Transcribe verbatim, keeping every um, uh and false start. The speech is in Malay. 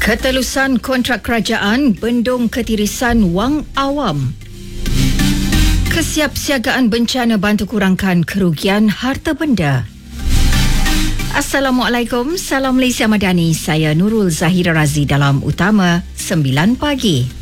Ketelusan kontrak kerajaan bendung ketirisan wang awam. Kesiapsiagaan bencana bantu kurangkan kerugian harta benda. Assalamualaikum, salam Malaysia Madani. Saya Nurul Zahira Razi dalam Utama sembilan pagi.